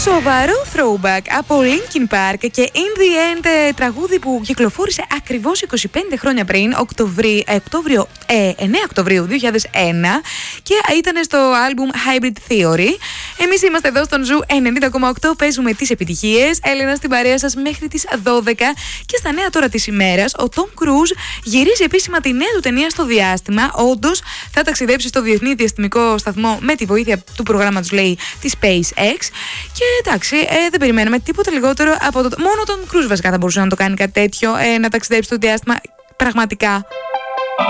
Σοβαρό throwback από Linkin Park και In The End, τραγούδι που κυκλοφόρησε ακριβώς 25 χρόνια πριν, 9 Οκτωβρίου 2001, και ήταν στο άλμπουμ Hybrid Theory. Εμείς είμαστε εδώ στον Ζου 90,8, παίζουμε τις επιτυχίες. Έλενα στην παρέα σας μέχρι τις 12. Και στα νέα τώρα της ημέρας, ο Tom Cruise γυρίζει επίσημα τη νέα του ταινία στο διάστημα. Όντως θα ταξιδέψει στο Διεθνή Διαστημικό Σταθμό με τη βοήθεια του προγράμματος, λέει, της SpaceX. Και εντάξει, δεν περιμένουμε τίποτα λιγότερο από το. Μόνο τον Cruise βασικά θα μπορούσε να το κάνει κάτι τέτοιο, να ταξιδέψει στο διάστημα. Πραγματικά.